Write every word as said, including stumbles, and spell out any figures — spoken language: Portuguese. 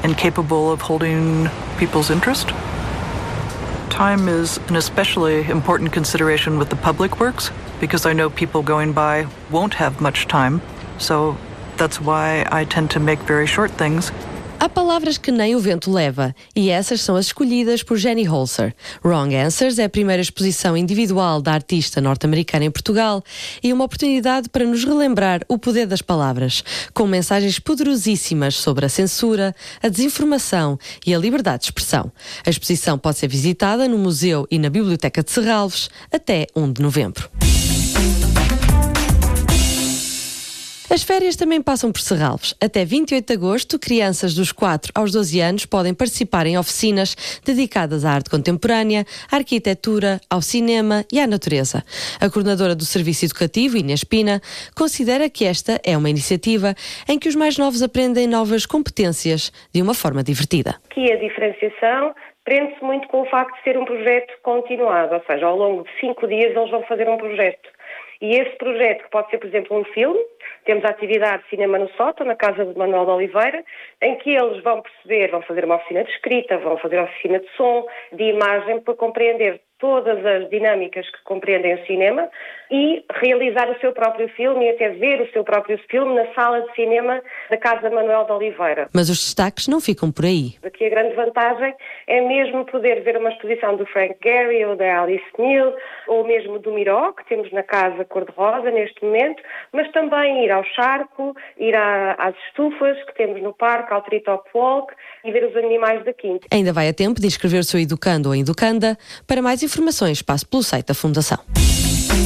and capable of holding people's interest. Time is an especially important consideration with the public works because I know people going by won't have much time, so that's why I tend to make very short things. Há palavras que nem o vento leva, e essas são as escolhidas por Jenny Holzer. Wrong Answers é a primeira exposição individual da artista norte-americana em Portugal e uma oportunidade para nos relembrar o poder das palavras, com mensagens poderosíssimas sobre a censura, a desinformação e a liberdade de expressão. A exposição pode ser visitada no Museu e na Biblioteca de Serralves até primeiro de novembro. As férias também passam por Serralves. Até vinte e oito de agosto, crianças dos quatro aos doze anos podem participar em oficinas dedicadas à arte contemporânea, à arquitetura, ao cinema e à natureza. A coordenadora do Serviço Educativo, Inês Pina, considera que esta é uma iniciativa em que os mais novos aprendem novas competências de uma forma divertida. Aqui a diferenciação prende-se muito com o facto de ser um projeto continuado, ou seja, ao longo de cinco dias eles vão fazer um projeto. E esse projeto, que pode ser, por exemplo, um filme, temos a atividade de Cinema no Sótão, na casa de Manuel de Oliveira, em que eles vão perceber, vão fazer uma oficina de escrita, vão fazer uma oficina de som, de imagem, para compreender todas as dinâmicas que compreendem o cinema e realizar o seu próprio filme e até ver o seu próprio filme na sala de cinema da Casa Manuel de Oliveira. Mas os destaques não ficam por aí. Aqui a grande vantagem é mesmo poder ver uma exposição do Frank Gehry ou da Alice Neel, ou mesmo do Miró, que temos na Casa Cor-de-Rosa neste momento, mas também ir ao Charco, ir à, às estufas que temos no parque, ao Treetop Walk e ver os animais da Quinta. Ainda vai a tempo de inscrever o seu educando ou educanda. Para mais informações, passe pelo site da Fundação.